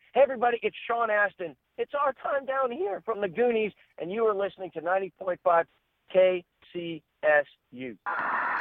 Hey, everybody, it's Sean Astin. It's our time down here from the Goonies, and you are listening to 90.5 KCSU.